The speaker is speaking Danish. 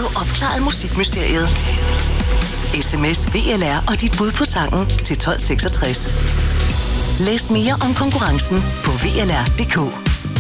du opklaret musikmysteriet. SMS VLR og dit bud på sangen til 1266. Læs mere om konkurrencen på VLR.dk.